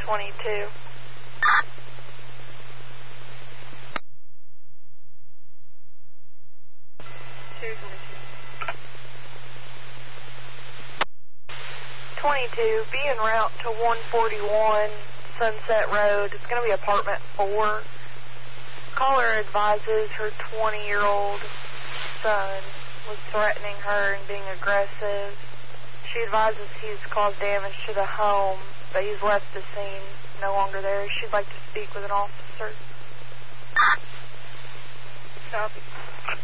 22. Be en route to 141 Sunset Road. It's going to be apartment 4. Caller advises her 20-year-old son was threatening her and being aggressive. She advises he's caused damage to the home, but he's left the scene, no longer there. She'd like to speak with an officer. Copy.